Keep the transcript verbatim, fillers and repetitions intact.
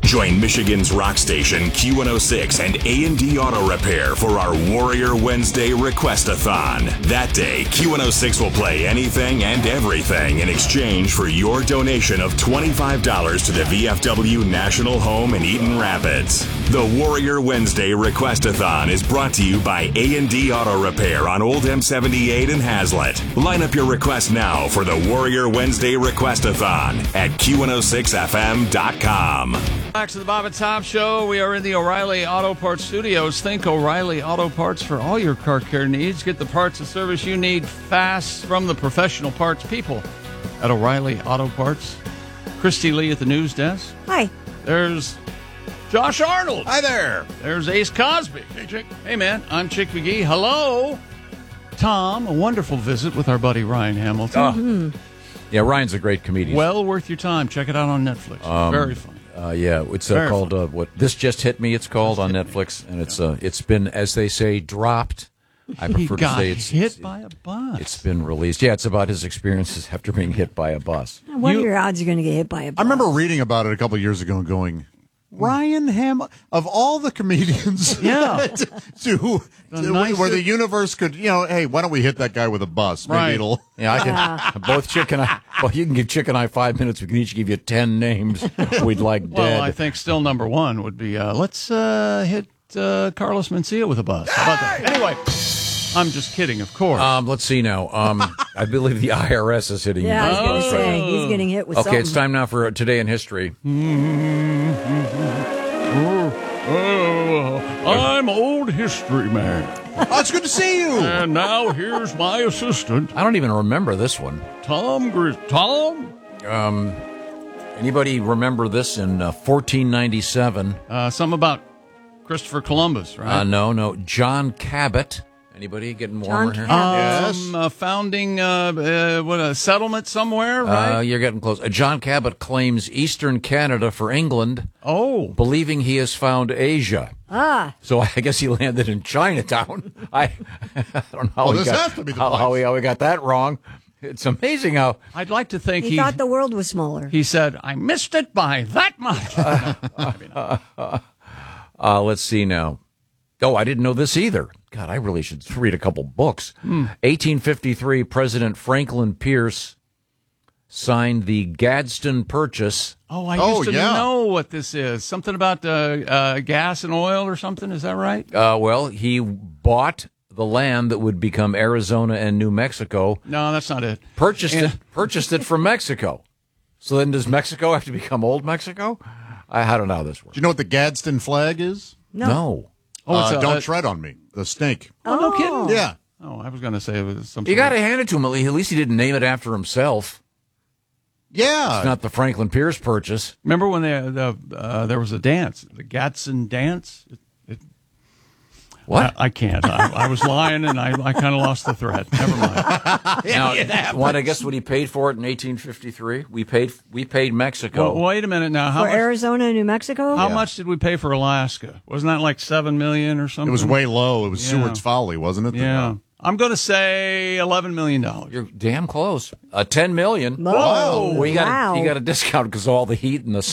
Join Michigan's rock station Q one oh six and A and D Auto Repair for our Warrior Wednesday Request-a-thon. That day, Q one oh six will play anything and everything in exchange for your donation of twenty-five dollars to the V F W National Home in Eaton Rapids. The Warrior Wednesday Request-a-thon is brought to you by A and D Auto Repair on Old M seventy-eight in Hazlet. Line up your request now for the Warrior Wednesday Request-a-thon at Q one oh six F M dot com. Back to the Bob and Tom Show. We are in the O'Reilly Auto Parts Studios. Think O'Reilly Auto Parts for all your car care needs. Get the parts and service you need fast from the professional parts people at O'Reilly Auto Parts. Christy Lee at the news desk. Hi. There's Josh Arnold. Hi there. There's Ace Cosby. Hey, Chick. Hey, man. I'm Chick McGee. Hello. Tom, a wonderful visit with our buddy Ryan Hamilton. Oh. Mm-hmm. Yeah, Ryan's a great comedian. Well worth your time. Check it out on Netflix. Um, Very funny. Uh, yeah, it's uh, called uh, what? This Just Hit Me. It's called on Netflix, and it's uh, it's been, as they say, dropped. I He prefer to got say it's hit it's, by a bus. It's been released. Yeah, it's about his experiences after being hit by a bus. What You- are your odds you're going to get hit by a bus? I remember reading about it a couple of years ago and going, Ryan Ham, of all the comedians, Yeah. to, to, The to- nicest- where the universe could, you know, hey, why don't we hit that guy with a bus? Maybe Right. it'll. Yeah, I can. Both Chick and I. Well, you can give Chick and I five minutes. We can each give you ten names we'd like dead. Well, I think still number one would be uh, let's uh, hit uh, Carlos Mencia with a bus. How about that? Anyway, I'm just kidding, of course. Um, let's see now. Um, I believe the I R S is hitting. Yeah, I was going to Oh. say, he's getting hit with Okay, something. it's time now for Today in History. Oh, I'm old history man, Oh, it's good to see you. and now here's my assistant, I don't even remember this one. Tom Gris. Tom, Um, anybody remember this in uh, fourteen ninety-seven? uh, something about Christopher Columbus, right? Uh, no, no. John Cabot. Anybody getting warmer John here? Cabot. Yes. Um, uh, founding uh, uh, what a settlement somewhere, Uh, right? you're getting close. Uh, John Cabot claims Eastern Canada for England, oh, believing he has found Asia. Ah, So I guess he landed in Chinatown. I, I don't know how, Well, he this got, has to be the how, place. how, he, how he got that wrong. It's amazing how. I'd like to think he, he thought the world was smaller. he said I missed it by that much. Uh, let's see now. Oh, I didn't know this either. God, I really should read a couple books. eighteen fifty-three, President Franklin Pierce signed the Gadsden Purchase. Oh, I Oh, used to yeah. know what this is. Something about uh, uh, gas and oil or something. Is that right? Uh, well, he bought the land that would become Arizona and New Mexico, No, that's not it. purchased And- it, purchased it from Mexico. So then, does Mexico have to become Old Mexico? I, I don't know how this Do works. you know what the Gadsden flag is? No. Oh, it's uh, a- don't uh, tread on me. The snake. Oh, no kidding. Yeah. Oh, I was going to say it was some. You sort got to of- hand it to him. At least, at least he didn't name it after himself. Yeah. It's not the Franklin Pierce Purchase. Remember when they, the uh, there was a dance, the Gadsden dance? It, it, What? I, I can't. I, I was lying, and I, I kind of lost the thread. Never mind. Now, want to guess what he paid for it in eighteen fifty-three? We paid we paid Mexico. Well, wait a minute now. How For much? Arizona and New Mexico? How Yeah. much did we pay for Alaska? Wasn't that like seven million or something? It was way low. It was Yeah. Seward's Folly, wasn't it? Yeah, I'm going to say eleven million dollars. You're damn close. Uh, ten million. Whoa. Well, you got Wow. you got a discount because of all the heat and the